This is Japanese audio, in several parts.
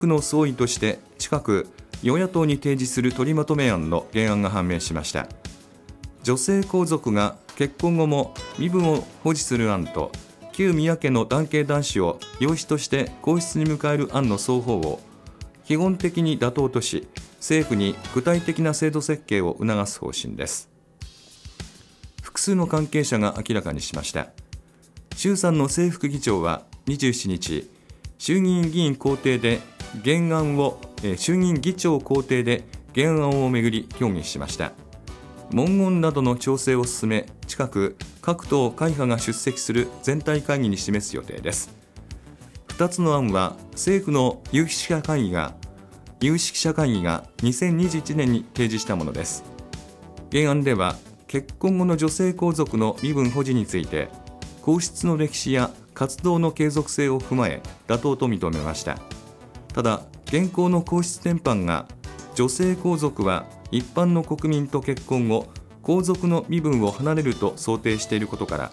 区の総意として近く与野党に提示する取りまとめ案の原案が判明しました。女性皇族が結婚後も身分を保持する案と、旧宮家の男系男子を養子として皇室に迎える案の双方を基本的に妥当とし、政府に具体的な制度設計を促す方針です。複数の関係者が明らかにしました。衆参の正副議長は27日、衆議院議員公邸で原案を衆議院議長公邸で原案をめぐり協議しました。文言などの調整を進め、近く各党会派が出席する全体会議に示す予定です。2つの案は政府の有識者会議が2021年に提示したものです。原案では結婚後の女性皇族の身分保持について、皇室の歴史や活動の継続性を踏まえ妥当と認めました。ただ、現行の皇室典範が女性皇族は一般の国民と結婚後、皇族の身分を離れると規定していることから、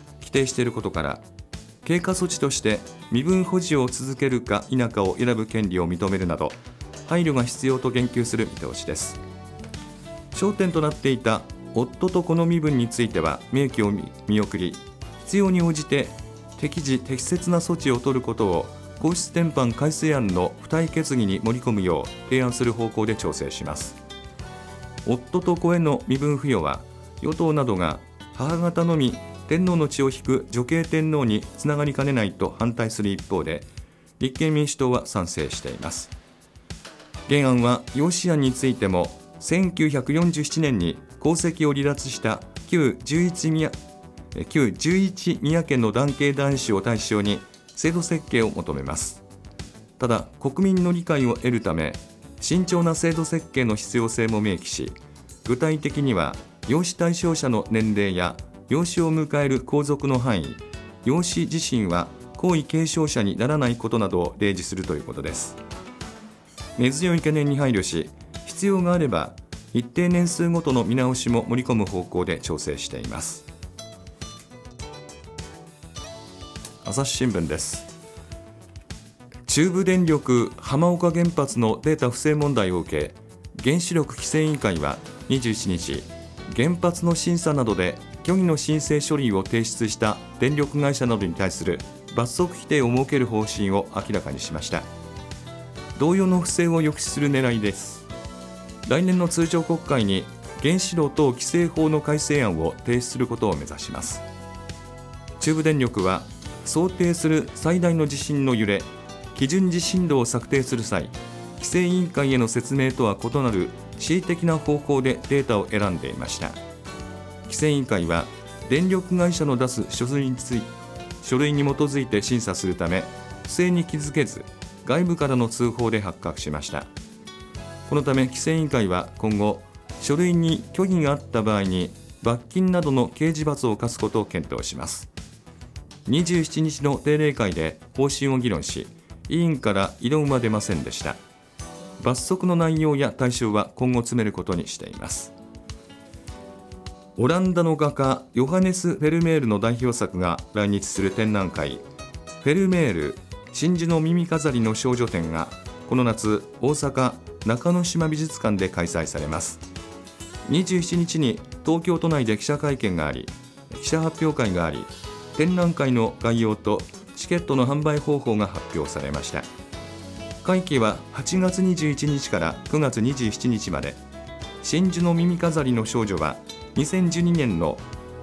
経過措置として身分保持を続けるか否かを選ぶ権利を認めるなど、配慮が必要と言及する見通しです。焦点となっていた夫と子の身分については明記を見送り、必要に応じて適時適切な措置を取ることを皇室典範改正案の付帯決議に盛り込むよう提案する方向で調整します。夫と子への身分付与は、与党などが母方のみ天皇の血を引く女系天皇につながりかねないと反対する一方で、立憲民主党は賛成しています。原案は養子案についても、1947年に皇籍を離脱した旧11宮家の男系男子を対象に制度設計を求めます。ただ、国民の理解を得るため、慎重な制度設計の必要性も明記し、具体的には養子対象者の年齢や養子を迎える皇族の範囲、養子自身は皇位継承者にならないことなどを例示するということです。根強い懸念に配慮し、必要があれば一定年数ごとの見直しも盛り込む方向で調整しています。朝日新聞です。中部電力浜岡原発のデータ不正問題を受け、原子力規制委員会は27日、原発の審査などで虚偽の申請書類を提出した電力会社などに対する罰則規定を設ける方針を明らかにしました。同様の不正を抑止する狙いです。来年の通常国会に原子炉等規制法の改正案を提出することを目指します。中部電力は、想定する最大の地震の揺れ、基準地震動を策定する際、規制委員会への説明とは異なる恣意的な方法でデータを選んでいました。規制委員会は、電力会社の出す書類に基づいて審査するため、不正に気づけず、外部からの通報で発覚しました。このため規制委員会は今後、書類に虚偽があった場合に罰金などの刑事罰を科すことを検討します。27日の定例会で方針を議論し、委員から異論は出ませんでした。罰則の内容や対象は今後詰めることにしています。オランダの画家ヨハネス・フェルメールの代表作が来日する展覧会、フェルメール真珠の耳飾りの少女展がこの夏、大阪中之島美術館で開催されます。27日に東京都内で記者発表会があり、展覧会の概要とチケットの販売方法が発表されました。会期は8月21日から9月27日まで。真珠の耳飾りの少女は2012年の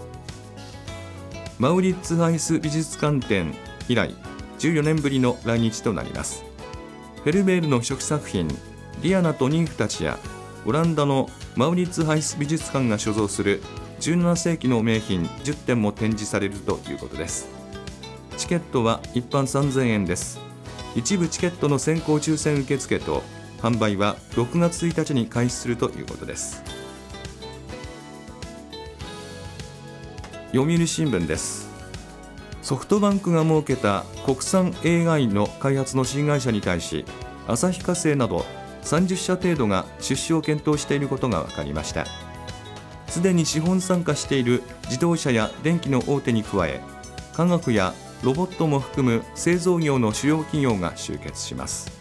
マウリッツハイス美術館展以来14年ぶりの来日となります。フェルメールの初期作品ディアナとニンフたちや、オランダのマウリッツハイス美術館が所蔵する17世紀の名品10点も展示されるということです。チケットは一般3000円です。一部チケットの先行抽選受付と販売は6月1日に開始するということです。読売新聞です。ソフトバンクが設けた国産 AI の開発の新会社に対し、旭化成など30社程度が出資を検討していることが分かりました。すでに資本参加している自動車や電機の大手に加え、化学やロボットも含む製造業の主要企業が集結します。